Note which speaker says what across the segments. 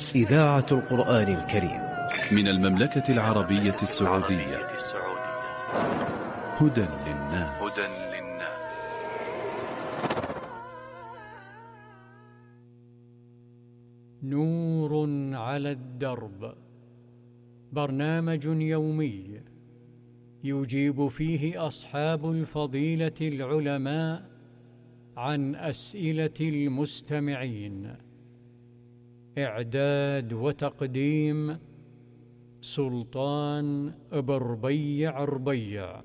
Speaker 1: إذاعة القرآن الكريم
Speaker 2: من المملكة العربية السعودية. هدى للناس.
Speaker 3: نور على الدرب، برنامج يومي يجيب فيه أصحاب الفضيلة العلماء عن أسئلة المستمعين. إعداد وتقديم سلطان بربيع ربيع.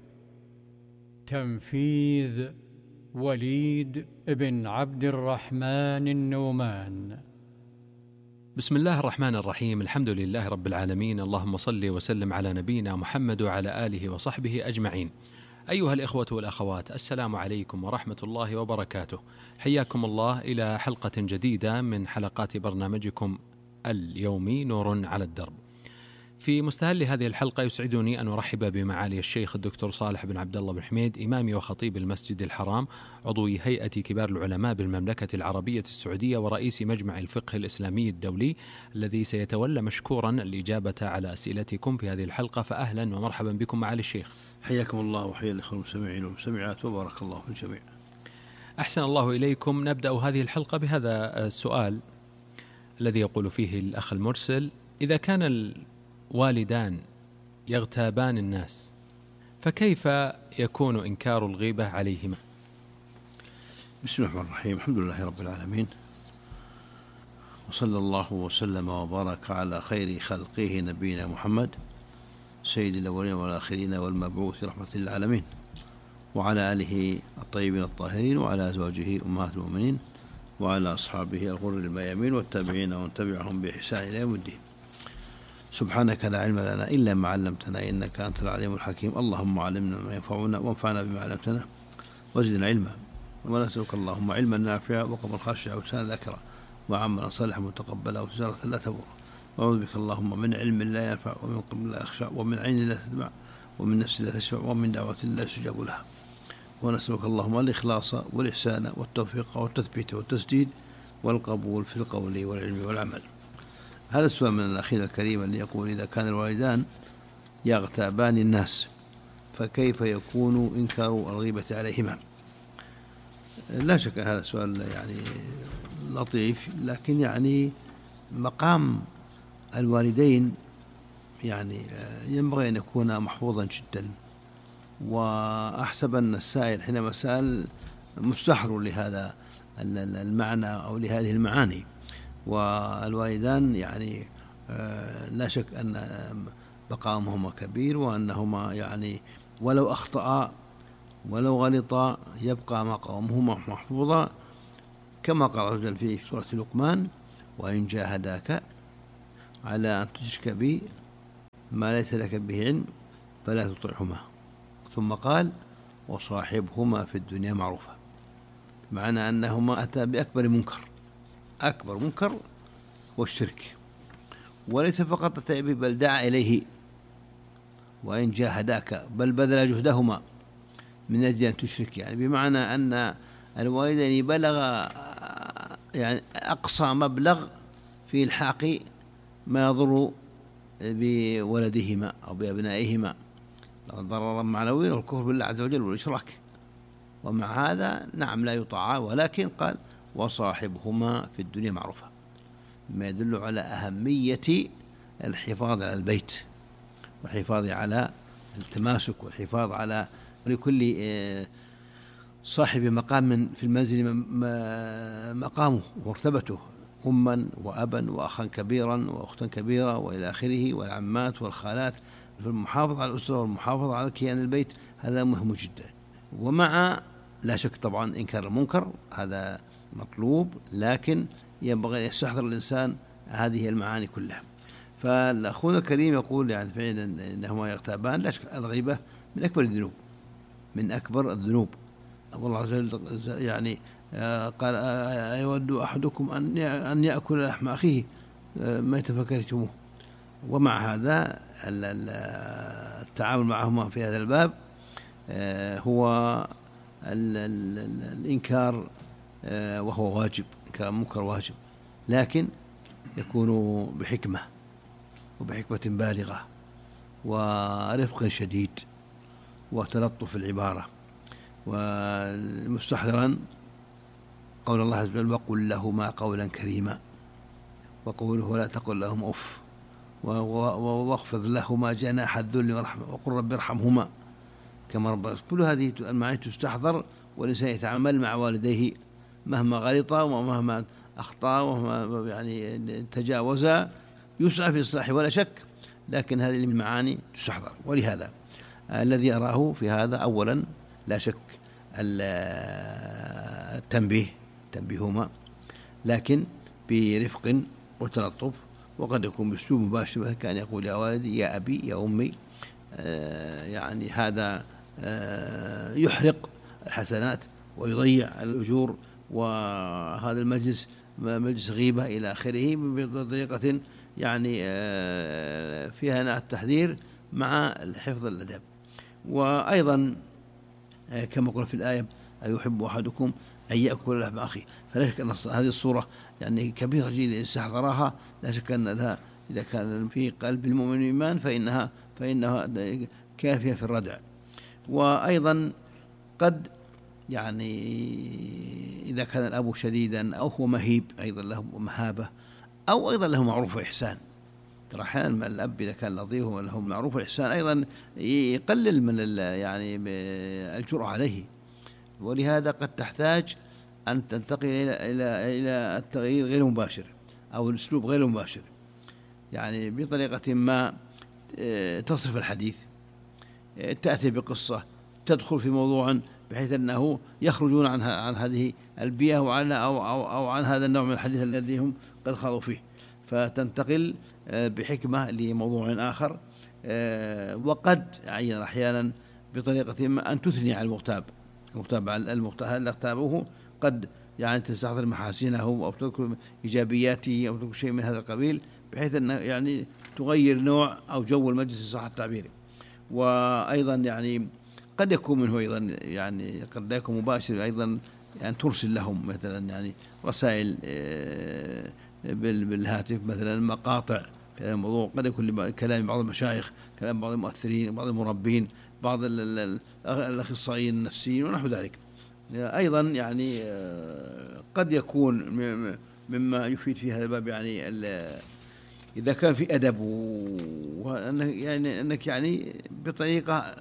Speaker 3: تنفيذ وليد بن عبد الرحمن النومان.
Speaker 4: بسم الله الرحمن الرحيم. الحمد لله رب العالمين، اللهم صل وسلم على نبينا محمد وعلى آله وصحبه أجمعين. أيها الإخوة والأخوات، السلام عليكم ورحمة الله وبركاته. حياكم الله إلى حلقة جديدة من حلقات برنامجكم اليومي نور على الدرب. في مستهل هذه الحلقة يسعدني أن أرحب بمعالي الشيخ الدكتور صالح بن عبد الله بن حميد، إمام وخطيب المسجد الحرام، عضو هيئة كبار العلماء بالمملكة العربية السعودية ورئيس مجمع الفقه الإسلامي الدولي، الذي سيتولى مشكورا الإجابة على أسئلتكم في هذه الحلقة. فأهلا ومرحبا بكم معالي الشيخ.
Speaker 5: حياكم الله وحيا الإخوة المستمعين والمستمعات، وبارك الله في الجميع.
Speaker 4: أحسن الله إليكم. نبدأ هذه الحلقة بهذا السؤال الذي يقول فيه الأخ المرسل: إذا كان الوالدان يغتابان الناس فكيف يكون إنكار الغيبة عليهما؟
Speaker 5: بسم الله الرحمن الرحيم. الحمد لله رب العالمين، وصلى الله وسلم وبارك على خير خلقه نبينا محمد سيد الأولين والآخرين والمبعوث رحمة للعالمين، وعلى آله الطيبين الطاهرين، وعلى أزواجه أمهات المؤمنين، وعلى أصحابه الغر الميامين، والتابعين ومن تبعهم بإحسان إلى يوم الدين. سبحانك لا علم لنا إلا ما علمتنا إنك أنت العليم الحكيم. اللهم علمنا ما ينفعنا وانفعنا بما علمتنا وزدنا علما، ونسألك اللهم علما نافعا وقلبا خاشعا ولسانا ذاكرا وعملا صالحا متقبلا وتجارة لا تبور. وأعوذ بك اللهم من علم لا ينفع ومن قلب لا يخشع ومن عين لا تدمع ومن نفس لا تشبع ومن دعوة لا يستجاب لها. ونسألك اللهم الإخلاص والإحسان والتوفيق والتثبيت والتسديد والقبول في القول والعلم والعمل. هذا السؤال من الأخير الكريم اللي يقول: إذا كان الوالدان يغتابان الناس فكيف يكون إنكار الغيبة عليهما؟ لا شك هذا السؤال يعني لطيف، لكن يعني مقام الوالدين يعني ينبغي أن يكون محفوظا جدا. وأحسب أن السائل حينما سأل مستحضر لهذا المعنى أو لهذه المعاني. والوالدان يعني لا شك أن مقامهما كبير، وأنهما يعني ولو أخطأ ولو غلطا يبقى مقامهما محفوظا، كما قال عز وجل في سورة لقمان: وإن جاهداك على أن تشرك بي ما ليس لك به علم فلا تطعهما. ثم قال: وصاحبهما في الدنيا معروفا. معنى أنهما أتى بأكبر منكر. أكبر منكر والشرك، وليس فقط أتى به بل دعا إليه. وإن جاهداك بل بذل جهدهما من أجل أن تشرك، يعني بمعنى أن الوالدين بلغ يعني أقصى مبلغ في الحاق ما يضر بولدهما أو بأبنائهما، ضررا معنويا والكفر بالله عز وجل والإشراك. ومع هذا نعم لا يطاعا، ولكن قال: وصاحبهما في الدنيا معروفة، ما يدل على أهمية الحفاظ على البيت والحفاظ على التماسك والحفاظ على لكل صاحب مقام في المنزل مقامه ومرتبته، أما وأبا وأخا كبيرا وأختا كبيرة وإلى آخره، والعمات والخالات. فالمحافظة على الأسرة والمحافظة على كيان البيت هذا مهم جدا. ومع لا شك طبعا إنكار المنكر هذا مطلوب، لكن ينبغي أن يستحضر الإنسان هذه المعاني كلها. فالأخونا الكريم يقول يعني فعلا إنهما يغتابان. لا شك الغيبة من أكبر الذنوب، من أكبر الذنوب. والله عز وجل يعني قال: أيود أحدكم أن يأكل لحم أخيه ميتا فكرهتموه. ومع هذا التعامل معهما في هذا الباب هو الإنكار، وهو واجب. إنكار المنكر واجب، لكن يكون بحكمة وبحكمة بالغة ورفق شديد وتلطف في العبارة. ومستحضرا قول الله عز وجل: وقل لهما قولا كريما، وقوله: ولا تقل لهم أف، واخفض لهما جناح الذل ورحمة، وقل رب ارحمهما كما ربنا. كل هذه المعاني تستحضر، والإنسان يتعامل مع والديه مهما غلطا ومهما أخطأ ومهما يعني تجاوزا يسعى في إصلاحه ولا شك، لكن هذه المعاني تستحضر. ولهذا الذي أراه في هذا أولا لا شك تنبيههما، لكن برفق وتلطف، وقد يكون بأسلوب مباشر، كان يقول: يا والدي، يا أبي، يا أمي. يعني هذا يحرق الحسنات ويضيع الأجور، وهذا المجلس مجلس غيبة إلى آخره، بطريقة يعني فيها نوع التحذير مع حفظ الأدب. وأيضا كما قلنا في الآية: أيحب أحدكم أن يأكل لحم أخيه. فلا شك أن هذه الصورة يعني كبيرة جدا، إن استحضرها لا شك أن لها إذا كان في قلب المؤمن إيمان فإنها كافية في الردع. وأيضا قد يعني إذا كان الأب شديدا أو هو مهيب أيضا له مهابة، أو أيضا له معروف وإحسان. ترى أحيانا الأب إذا كان لطيف وله معروف وإحسان أيضا يقلل من يعني الجرأة عليه، ولهذا قد تحتاج أن تنتقل إلى التغيير غير مباشر أو الأسلوب غير مباشر، يعني بطريقة ما تصرف الحديث، تأتي بقصة، تدخل في موضوع بحيث أنه يخرجون عن هذه البيئة أو عن هذا النوع من الحديث الذي هم قد خاضوا فيه، فتنتقل بحكمة لموضوع آخر. وقد أحيانا بطريقة ما أن تثني على المغتاب اللي اغتابه، قد يعني تستحضر محاسنه أو تذكر إيجابياته أو تذكر شيء من هذا القبيل، بحيث أن يعني تغير نوع أو جو المجلس صح التعبير. وأيضا يعني قد يكون منه أيضا يعني قد يكون مباشر أيضا، يعني ترسل لهم مثلا يعني رسائل بالهاتف مثلا مقاطع في هذا الموضوع، قد يكون كلام بعض المشايخ، كلام بعض المؤثرين، بعض المربين، بعض الأخصائيين النفسيين ونحو ذلك. أيضا يعني قد يكون مما يفيد في هذا الباب يعني إذا كان في أدب، وأنك يعني بطريقة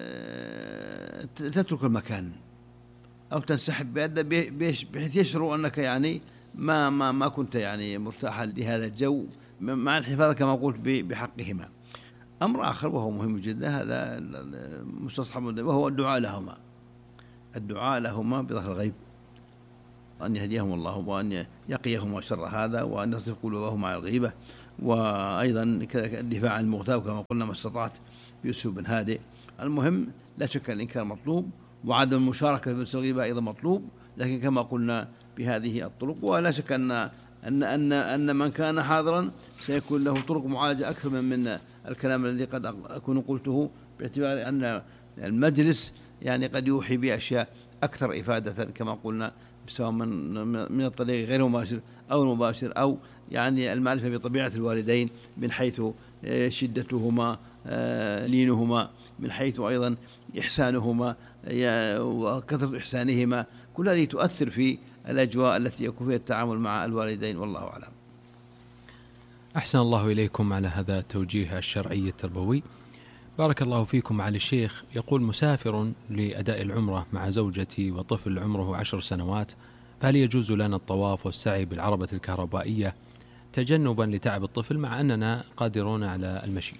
Speaker 5: تترك المكان أو تنسحب بأدب، بحيث يشعروا أنك يعني ما كنت يعني مرتاحا لهذا الجو، مع الحفاظ كما قلت بحقهما. أمر آخر وهو مهم جدا، هذا مستصحب، وهو الدعاء لهما بظهر الغيب، وأن يهديهم الله، وأن يقيهم شر هذا، وأن يصرف قلوبهم على الغيبة. وأيضا الدفاع عن المغتاب كما قلنا ما استطعت بأسلوب هادئ. المهم لا شك الإنكار مطلوب، وعدم المشاركة في مجلس الغيبة أيضا مطلوب، لكن كما قلنا بهذه الطرق. ولا شك أن من كان حاضرا سيكون له طرق معالجة أكثر من الكلام الذي قد أكون قلته، باعتبار أن المجلس يعني قد يوحي بأشياء أكثر إفادة كما قلنا، سواء من الطريق غير المباشر أو المباشر، أو يعني المعرفة بطبيعة الوالدين من حيث شدتهما، لينهما، من حيث أيضا إحسانهما وكثرة إحسانهما. كل هذه تؤثر في الأجواء التي يكون فيها التعامل مع الوالدين، والله أعلم.
Speaker 4: أحسن الله إليكم على هذا التوجيه الشرعي التربوي. بارك الله فيكم معالي الشيخ. يقول: مسافر لأداء العمرة مع زوجتي وطفل عمره 10 سنوات، فهل يجوز لنا الطواف والسعي بالعربة الكهربائية تجنبا لتعب الطفل مع أننا قادرون على المشي؟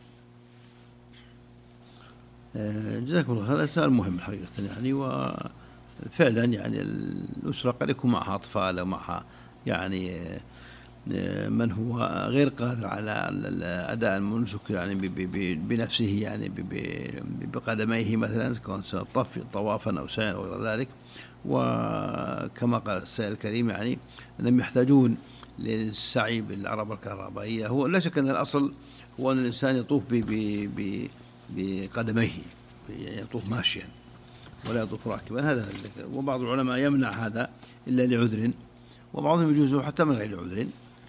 Speaker 5: جزاكم الله. هذا سؤال مهم حقيقة يعني، وفعلا يعني الأسرة قد يكون معها أطفال أو معها يعني من هو غير قادر على أداء المنسك يعني بنفسه، يعني بقدميه مثلا، كون طوافا أو سعيا أو غير ذلك. وكما قال السائل الكريم يعني أنهم يحتاجون للسعي بالعربة الكهربائية. هو لا شك أن الأصل هو أن الإنسان يطوف بقدميه، يطوف ماشيا ولا يطوف راكبا. هذا وبعض العلماء يمنع هذا إلا لعذر، وبعضهم يجوزه حتى من غير عذر.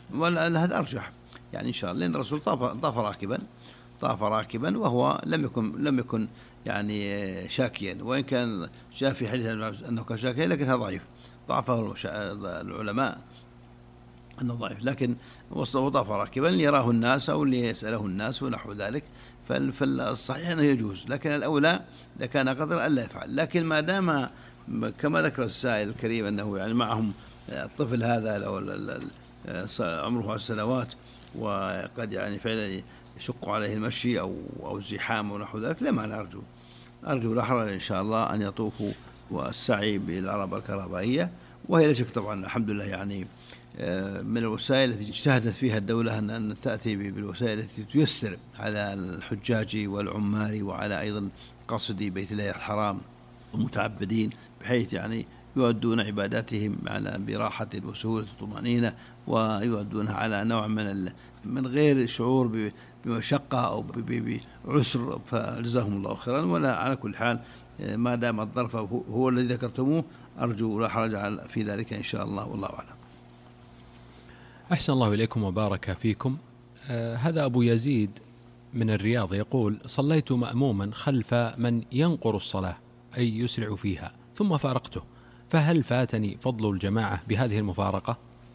Speaker 5: ولا هذا أرجح يعني إن شاء الله، لأن الرسول طاف راكبا وهو لم يكن يعني شاكيا، وإن كان جاء في حديث أنه كان شاكيا لكنها ضعيف، ضعفه العلماء أنه ضعيف، لكن وطاف راكبا ليراه الناس أو ليسأله الناس ونحو ذلك، فالصحيح أنه يجوز، لكن الأولى إذا كان قدر ألا يفعل. لكن ما دام كما ذكر السائل الكريم أنه يعني معهم الطفل هذا لو عمره 10 سنوات وقد يعني فعلا يشق عليه المشي أو الزحام ونحو ذلك، لا معنى، أرجو لا حرج إن شاء الله أن يطوفوا والسعي بالعربة الكهربائية، وهي لا شك طبعا الحمد لله يعني من الوسائل التي اجتهدت فيها الدولة أن تأتي بالوسائل التي تيسر على الحجاج والعمار وعلى أيضا قاصدي بيت الله الحرام المتعبدين، بحيث يعني يؤدون عباداتهم براحة وسهولة وطمأنينة، ويؤدونها على نوع من غير شعور بمشقة أو بعسر، فجزاهم الله خيرا. ولا على كل حال ما دام الظرف هو الذي ذكرتموه أرجو لا حرج في ذلك إن شاء الله، والله أعلم.
Speaker 4: أحسن الله إليكم وبارك فيكم. هذا أبو يزيد من الرياض يقول: صليت مأموما خلف من ينقر الصلاة أي يسرع فيها ثم فارقته، فهل فاتني فضل الجماعة بهذه المفارقة؟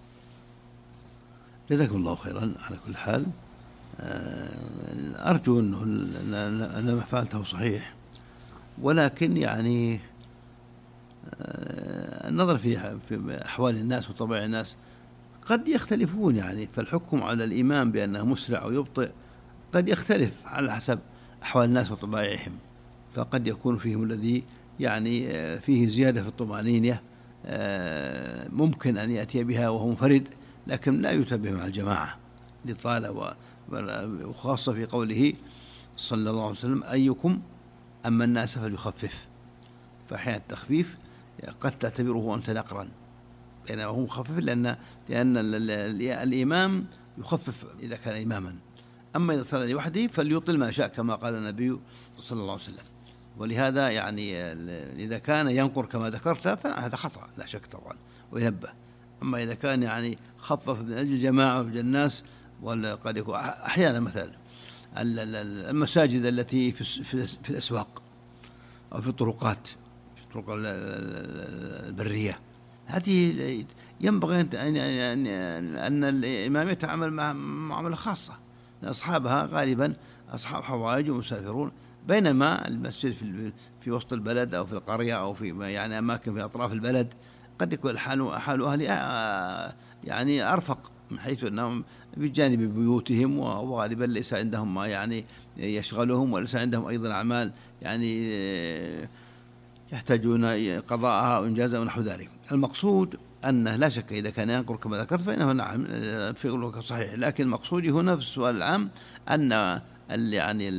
Speaker 5: جزاكم الله خيرا. على كل حال أرجو أن ما فعلته صحيح، ولكن يعني النظر في أحوال الناس وطبيعة الناس قد يختلفون يعني، فالحكم على الإمام بأنه مسرع أو يبطئ قد يختلف على حسب أحوال الناس وطبائعهم، فقد يكون فيهم الذي يعني فيه زيادة في الطمأنينة ممكن أن يأتي بها وهو منفرد، لكن لا يتبه مع الجماعة لطالة، وخاصة في قوله صلى الله عليه وسلم: أيكم أما الناس فليخفف، فأحيانا التخفيف قد تعتبره أنت نقرا، بينما هو مخفف لأن الإمام يخفف إذا كان إماما، أما إذا صلى لوحده فليطل ما شاء كما قال النبي صلى الله عليه وسلم. ولهذا يعني إذا كان ينقر كما ذكرت فهذا خطأ لا شك طبعا وينبه. أما إذا كان يعني خفف من أجل الجماعة ومن الناس، وقد يكون أحيانا مثلا المساجد التي في الأسواق أو في الطرقات، في الطرق البرية، هذه ينبغي أن الإمام يتعامل مع معاملة خاصة، لأن أصحابها غالبا أصحاب حوائج ومسافرون، بينما المسجد في وسط البلد أو في القرية أو في يعني أماكن في أطراف البلد قد يكون حال أهلها يعني أرفق، من حيث أنهم بجانب بيوتهم وغالبا ليس عندهم ما يعني يشغلهم، وليس عندهم أيضا أعمال يعني يحتاجون قضاءها وإنجازها ونحو ذلك. المقصود أنه لا شك إذا كان ينقر كما ذكرت فإنه نعم في قولك صحيح، لكن مقصودي هنا في السؤال العام أن يعني